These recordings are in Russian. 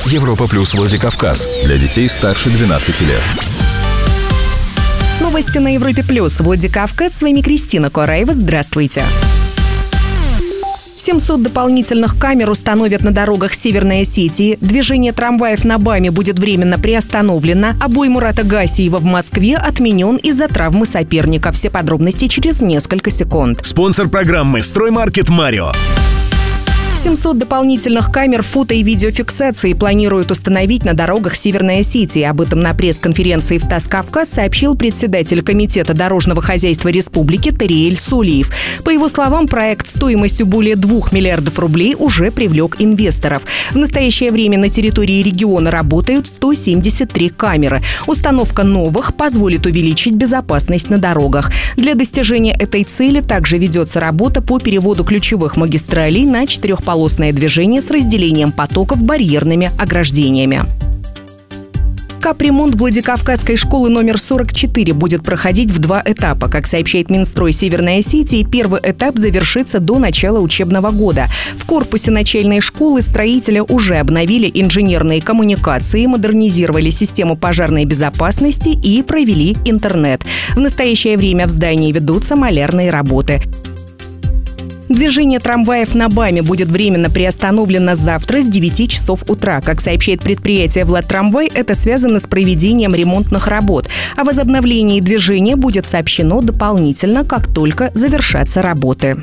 Европа Плюс Владикавказ. Для детей старше 12 лет. Новости на Европе Плюс Владикавказ. С вами Кристина Кораева. Здравствуйте. 700 дополнительных камер установят на дорогах Северной Осетии. Движение трамваев на БАМе будет временно приостановлено. А бой Мурата Гасиева в Москве отменен из-за травмы соперника. Все подробности через несколько секунд. Спонсор программы «Строймаркет Марио». 700 дополнительных камер фото- и видеофиксации планируют установить на дорогах Северной Осетии. Об этом на пресс-конференции в ТАСС «Кавказ» сообщил председатель Комитета дорожного хозяйства республики Тариэль Сулиев. По его словам, проект стоимостью более 2 миллиардов рублей уже привлек инвесторов. В настоящее время на территории региона работают 173 камеры. Установка новых позволит увеличить безопасность на дорогах. Для достижения этой цели также ведется работа по переводу ключевых магистралей на четырехполосное движение с разделением потоков барьерными ограждениями. Капремонт Владикавказской школы номер 44 будет проходить в 2 этапа. Как сообщает Минстрой Северной Осетии, первый этап завершится до начала учебного года. В корпусе начальной школы строители уже обновили инженерные коммуникации, модернизировали систему пожарной безопасности и провели интернет. В настоящее время в здании ведутся малярные работы. Движение трамваев на БАМе будет временно приостановлено завтра с 9 часов утра. Как сообщает предприятие «Владтрамвай», это связано с проведением ремонтных работ. О возобновлении движения будет сообщено дополнительно, как только завершатся работы.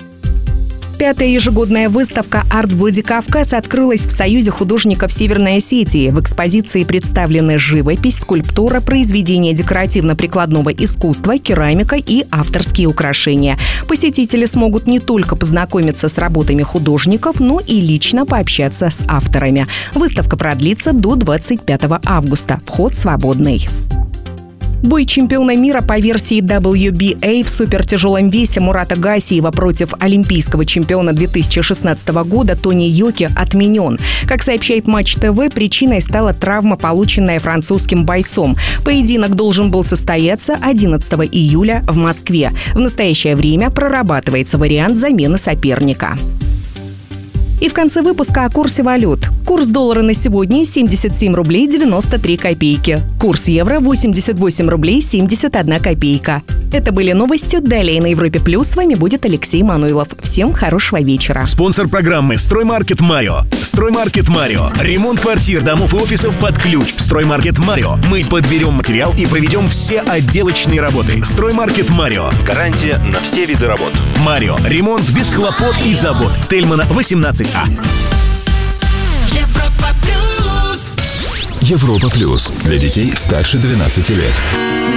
5-я ежегодная выставка «Арт Владикавказ» открылась в Союзе художников Северной Осетии. В экспозиции представлены живопись, скульптура, произведения декоративно-прикладного искусства, керамика и авторские украшения. Посетители смогут не только познакомиться с работами художников, но и лично пообщаться с авторами. Выставка продлится до 25 августа. Вход свободный. Бой чемпиона мира по версии WBA в супертяжелом весе Мурата Гасиева против олимпийского чемпиона 2016 года Тони Йоки отменен. Как сообщает Матч ТВ, причиной стала травма, полученная французским бойцом. Поединок должен был состояться 11 июля в Москве. В настоящее время прорабатывается вариант замены соперника. И в конце выпуска о курсе валют. Курс доллара на сегодня 77 рублей 93 копейки. Курс евро 88 рублей 71 копейка. Это были новости. Далее на Европе Плюс с вами будет Алексей Мануилов. Всем хорошего вечера. Спонсор программы «Строймаркет Марио». «Строймаркет Марио». Ремонт квартир, домов и офисов под ключ. «Строймаркет Марио». Мы подберем материал и проведем все отделочные работы. «Строймаркет Марио». Гарантия на все виды работ. Марио. Ремонт без хлопот и забот. Тельмана, 18А. Европа Плюс. Для детей старше 12 лет.